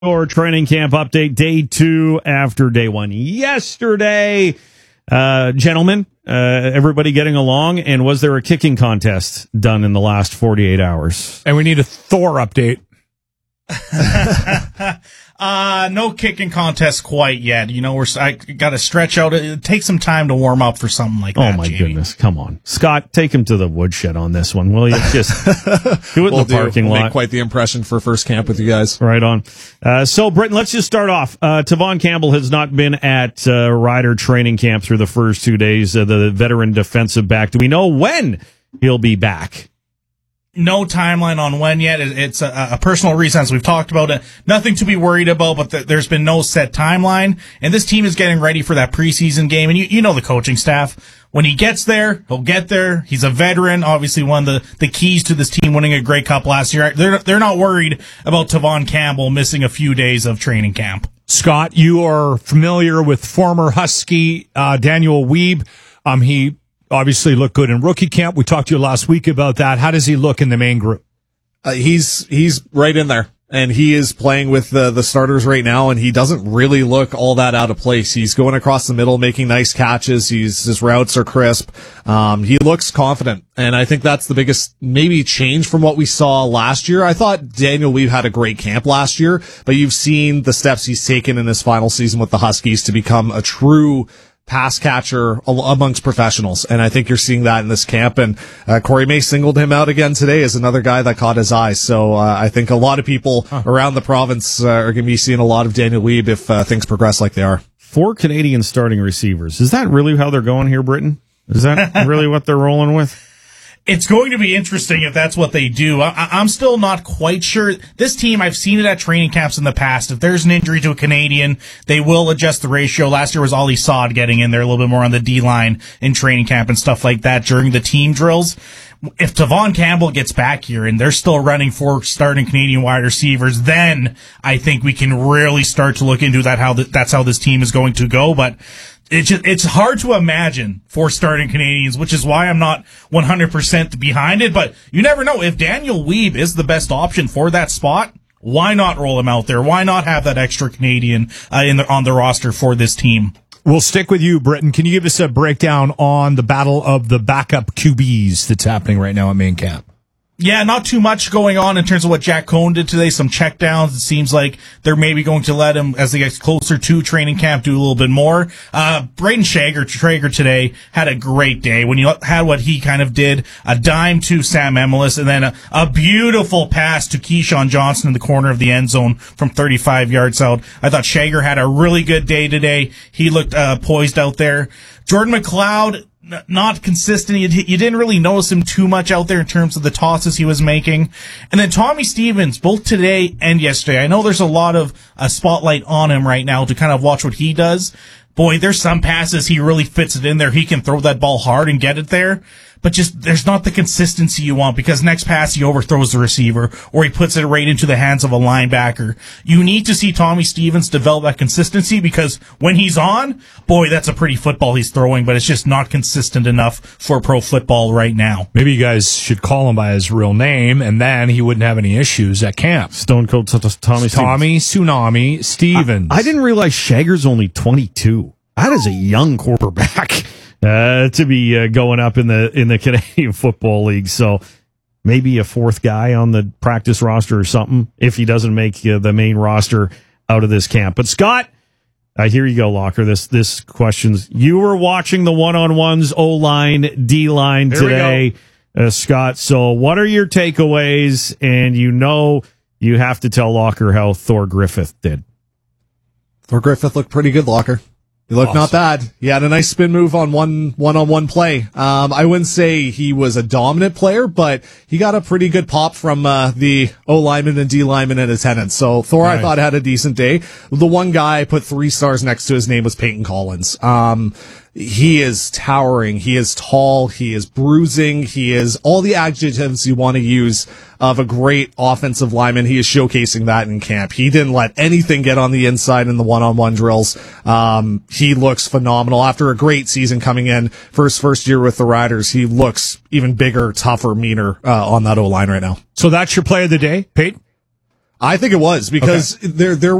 Your training camp update, day 2 after day 1 yesterday. Gentlemen, everybody getting along? And was there a kicking contest done in the last 48 hours? And we need a Thor update. No kicking contest quite yet. You know, I got to stretch out. It takes some time to warm up for something like that. Oh my Jamie. goodness. Come on. Scott, take him to the woodshed on this one, will you? Just do it in the parking lot. Make quite the impression for first camp with you guys. Right on. So, Britton, let's just start off. Tavon Campbell has not been at Rider training camp through the first 2 days. The veteran defensive back. Do we know when he'll be back? No timeline on when yet. It's a personal reason, as we've talked about it. Nothing to be worried about, but there's been no set timeline. And this team is getting ready for that preseason game. And you know the coaching staff. When he gets there, he'll get there. He's a veteran, obviously one of the keys to this team winning a Grey Cup last year. They're not worried about Tavon Campbell missing a few days of training camp. Scott, you are familiar with former Husky Daniel Wiebe. He obviously looked good in rookie camp. We talked to you last week about that. How does he look in the main group? He's right in there, and he is playing with the starters right now, and he doesn't really look all that out of place. He's going across the middle, making nice catches. His routes are crisp. He looks confident, and I think that's the biggest maybe change from what we saw last year. I thought Daniel Wiebe had a great camp last year, but you've seen the steps he's taken in his final season with the Huskies to become a true pass catcher amongst professionals. And I think you're seeing that in this camp. And Corey May singled him out again today as another guy that caught his eye. So I think a lot of people around the province are going to be seeing a lot of Daniel Wiebe if things progress like they are. 4 Canadian starting receivers. Is that really how they're going here, Britton? Is that really what they're rolling with? It's going to be interesting if that's what they do. I'm still not quite sure. This team, I've seen it at training camps in the past. If there's an injury to a Canadian, they will adjust the ratio. Last year was Ollie Saad getting in there a little bit more on the D-line in training camp and stuff like that during the team drills. If Tavon Campbell gets back here and they're still running 4 starting Canadian wide receivers, then I think we can really start to look into that, that's how this team is going to go. But it's hard to imagine 4 starting Canadians, which is why I'm not 100% behind it. But you never know. If Daniel Wiebe is the best option for that spot, why not roll him out there? Why not have that extra Canadian on the roster for this team? We'll stick with you, Britton. Can you give us a breakdown on the battle of the backup QBs that's happening right now at main camp? Yeah, not too much going on in terms of what Jack Cohn did today. Some checkdowns. It seems like they're maybe going to let him, as they get closer to training camp, do a little bit more. Braden Traeger today had a great day. When you had what he kind of did, a dime to Sam Emelis, and then a beautiful pass to Keyshawn Johnson in the corner of the end zone from 35 yards out. I thought Traeger had a really good day today. He looked poised out there. Jordan McLeod, not consistent. You didn't really notice him too much out there in terms of the tosses he was making. And then Tommy Stevens, both today and yesterday. I know there's a lot of spotlight on him right now to kind of watch what he does. Boy, there's some passes he really fits it in there. He can throw that ball hard and get it there. But just, there's not the consistency you want, because next pass he overthrows the receiver or he puts it right into the hands of a linebacker. You need to see Tommy Stevens develop that consistency, because when he's on, boy, that's a pretty football he's throwing, but it's just not consistent enough for pro football right now. Maybe you guys should call him by his real name, and then he wouldn't have any issues at camp. Stone Cold Tommy Tsunami Stevens. I didn't realize Shager's only 22. That is a young quarterback. To be going up in the Canadian Football League. So maybe a 4th guy on the practice roster or something if he doesn't make the main roster out of this camp. But Scott, here you go, Locker. This question's, you were watching the one-on-ones, O-line, D-line today, Scott. So what are your takeaways? And you have to tell Locker how Thor Griffith did. Thor Griffith looked pretty good, Locker. He looked not bad. He had a nice spin move on one-on-one play. I wouldn't say he was a dominant player, but he got a pretty good pop from the O-lineman and D-lineman and attendants. So Thor, right, I thought, had a decent day. The one guy I put 3 stars next to his name was Peyton Collins. He is towering. He is tall. He is bruising. He is all the adjectives you want to use of a great offensive lineman. He is showcasing that in camp. He didn't let anything get on the inside in the one-on-one drills. He looks phenomenal. After a great season coming in for his first year with the Riders, he looks even bigger, tougher, meaner on that O-line right now. So that's your play of the day, Peyton? I think it was because there